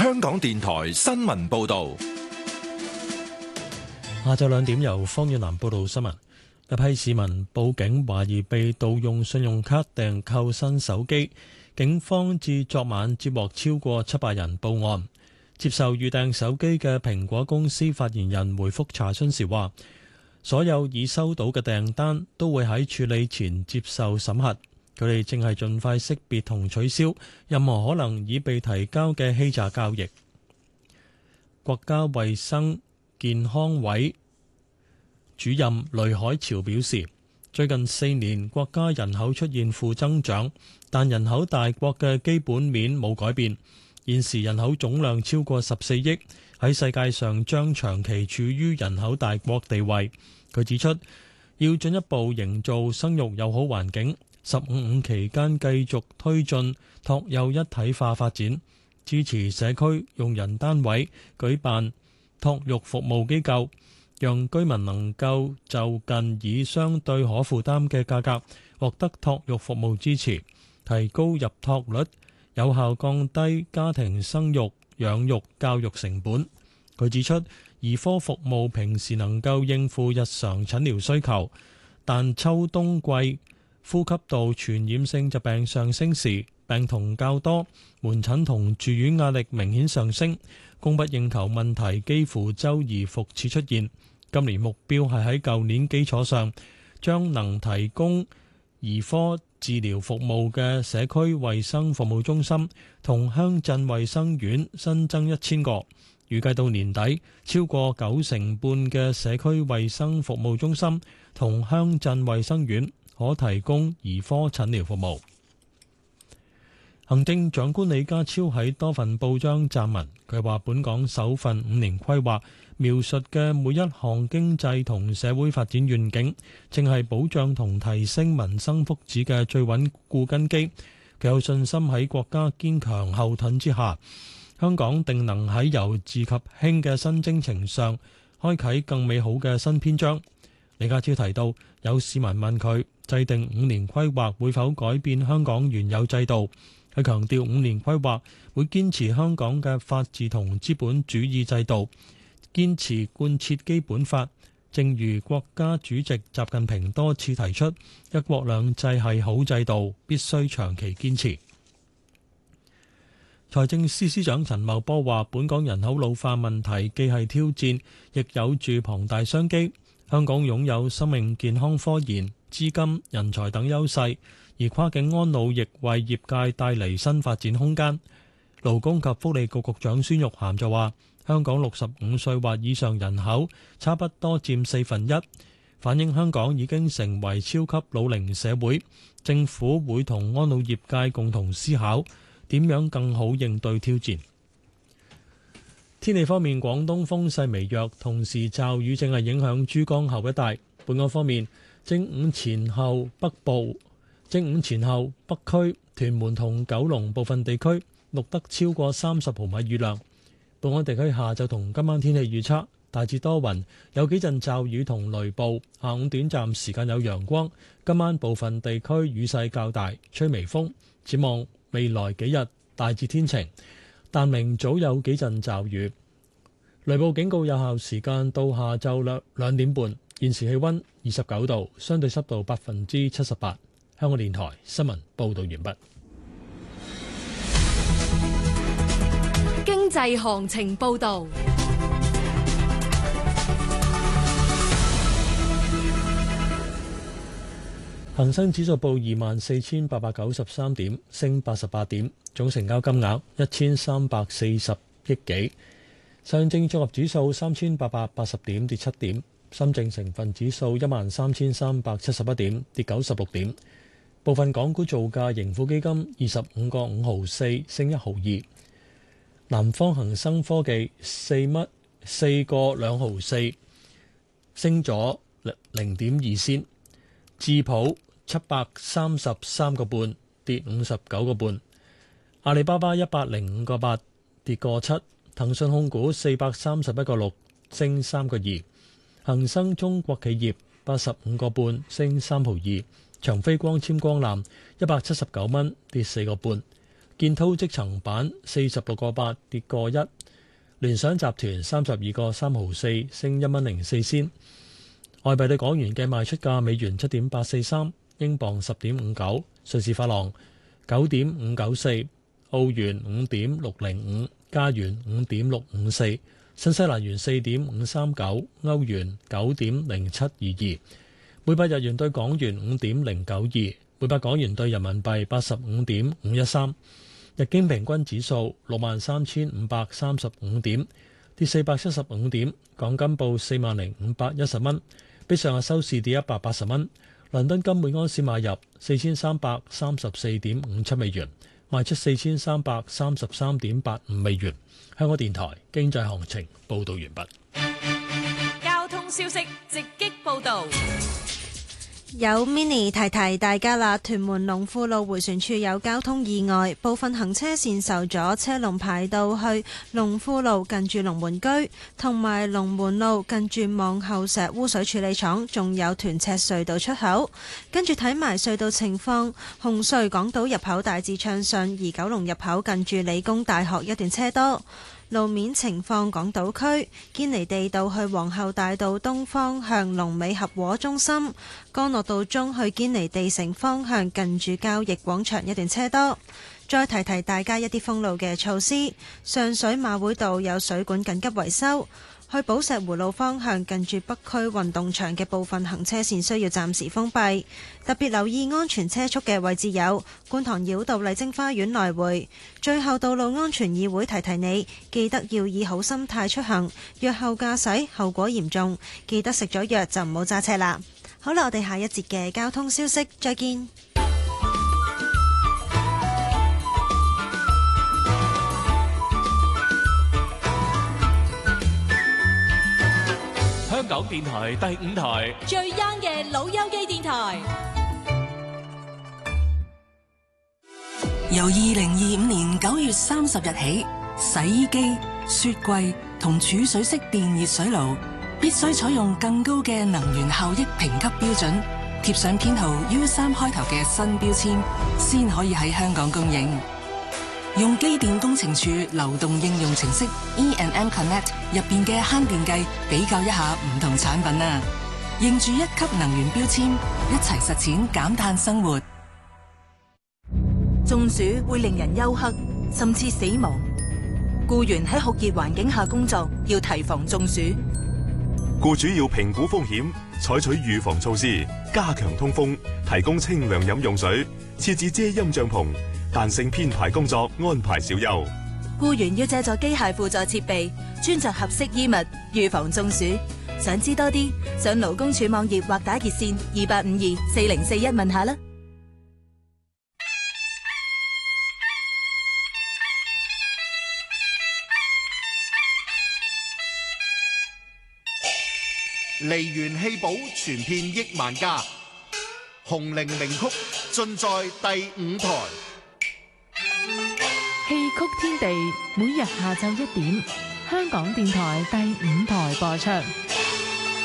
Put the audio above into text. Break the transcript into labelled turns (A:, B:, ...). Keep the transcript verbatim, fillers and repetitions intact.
A: 香港電台新聞報道。
B: 下晝兩點由方遠南報道新聞。一批市民報警，懷疑被盜用信用卡訂購新手機。警方至昨晚接獲超過七百人報案。接受預訂手機嘅蘋果公司發言人回覆查詢時話，所有已收到嘅訂單都會喺處理前接受審核。佢哋正係盡快識別同取消任何可能已被提交嘅欺詐交易。國家衛生健康委主任雷海潮表示，最近四年國家人口出現負增長，但人口大國嘅基本面冇改變。現時人口總量超過十四億，喺世界上將長期處於人口大國地位。佢指出，要進一步營造生育友好環境，十五五期間繼續推進托幼一體化發展，支持社區用人單位舉辦托育服務機構，讓居民能夠就近以相對可負擔嘅價格獲得托育服務支持，提高入托率，有效降低家庭生育、養育、教育成本。佢指出，兒科服務平時能夠應付日常診療需求，但秋冬季呼吸道傳染性疾病上升時，病童較多，門診同住院壓力明顯上升，供不應求問題幾乎周而復始出現。今年目標係喺舊年基礎上，將能提供兒科治療服務嘅社區衛生服務中心同鄉鎮衛生院新增一千個，預計到年底，超過九成半嘅社區衛生服務中心同鄉鎮衛生院可提供兒科診療服務。行政長官李家超喺多份報章撰文，佢話本港首份五年規劃描述嘅每一項經濟同社會發展願景，正係保障同提升民生福祉嘅最穩固根基。佢有信心喺國家堅強後盾之下，香港定能喺由治及興嘅新征程上，開啟更美好嘅新篇章。李家超提到，有市民問佢制定五年規劃會否改變香港原有制度。佢強調五年規劃會堅持香港嘅法治同資本主義制度，堅持貫徹基本法。正如國家主席習近平多次提出，一國兩制係好制度，必須長期堅持。財政司司長陳茂波話，本港人口老化問題既係挑戰，亦有住龐大商機。香港擁有生命健康科研、資金、人才等優勢，而跨境安老亦為業界帶嚟新發展空間。勞工及福利局局長孫玉菡就話，香港六十五歲或以上人口差不多佔四分一，反映香港已經成為超級老齡社會。政府會同安老業界共同思考點樣更好應對挑戰。天氣方面，廣東風勢微弱，同時驟雨正係影響珠江口一帶。本港方面，正午前後北部、正午前後北區、屯門同九龍部分地區錄得超過三十毫米雨量。本港地區下晝同今晚天氣預測，大致多雲，有幾陣驟雨同雷暴，下午短暫時間有陽光。今晚部分地區雨勢較大，吹微風。展望未來幾日大致天晴，但明早有幾陣驟雨。雷暴警告有效時間到下晝兩兩點半。現時氣溫二十九度，相對濕度百分之七十八。香港電台新聞報道完畢。
C: 經濟行情報道。
B: 恒生指數報二萬四千八百九十三點，升八十八點，總成交金額一千三百四十億幾。上證綜合指數三千八百八十點，跌七點。深證成分指數一萬三千三百七十一點，跌九十六點。部分港股造價，盈富基金二十五個五毫四，升一毫二。南方恒生科技四蚊四個兩毫四，升咗零點二仙。智普七百三十三個半，跌五十九個半。阿里巴巴一百零五個八，跌個七。騰訊控股四百三十一個六，升三個二。恒生中國企業八十五個半，升三毫二。長飛光纖光纜一百七十九蚊，跌四個半。 建滔積層板四十六個八跌個一，聯想集團三十二個三毫四升一蚊零四仙。外幣對港元嘅賣出價：美元七點八四三，英鎊十點五九，瑞士法郎九點五九四，澳元五點六零五，加元五點六五四，新西蘭元四點五三九，歐元九點零七二二，每百日元對港元五點零九二，每百港元對人民幣八十五點五一三。日經平均指數六萬三千五百三十五點，跌四百七十五點。港金報四萬零五百一十蚊，比上日收市跌一百八十蚊。倫敦金每安士買入四千三百三十四點五七美元，賣出四千三百三十三點八五美元。香港電台經濟行情報導完畢。
C: 交通消息直擊報導。
D: 有 mini 提提大家啦，屯門龍富路迴旋處有交通意外，部分行車線受阻，車龍排到去龍富路近住龍門居，同埋龍門路近住望後石污水處理廠，仲有屯赤隧道出口。跟住睇埋隧道情況，紅隧港島入口大致暢順，而九龍入口近住理工大學一段車多。路面情況，港島區堅尼地道去皇后大道東方向龍尾合和中心，干諾道中去堅尼地城方向近住交易廣場一段車多。再提提大家一啲封路嘅措施，上水馬會道有水管緊急維修，去寶石湖路方向近住北區運動場嘅部分行車線需要暫時封閉，特別留意安全車速嘅位置有觀塘繞道麗晶花園來回。最後，道路安全議會提提你，記得要以好心態出行，藥後駕駛後果嚴重，記得食咗藥就唔好揸車啦。好啦，我哋下一節嘅交通消息再見。
A: 香港電台第五台
C: 最 young 嘅老友記電台，
E: 由二零二五年九月三十日起，洗衣機、雪櫃同儲水式電熱水爐必須採用更高嘅能源效益評級標準，貼上編號 U 三開頭嘅新標籤，先可以喺香港供應。用機電工程署流動應用程式 E and M Connect 入邊嘅慳電計比較一下唔同產品啊，認住一級能源標籤，一齊實踐減碳生活。
F: 中暑會令人休克，甚至死亡。僱員喺酷熱環境下工作，要提防中暑。
G: 僱主要評估風險，採取預防措施，加強通風，提供清涼飲用水，設置遮陰帳篷，彈性編排工作，安排小休。
F: 僱員要借助機械輔助設備，穿着合適衣物，預防中暑。想知多啲，上勞工處網頁或打熱線二八五二四零四一問下啦。
H: 梨園戲寶傳遍億萬家，紅伶名曲盡在第五台。
I: 戲曲天地每日下晝一點，香港電台第五台播出。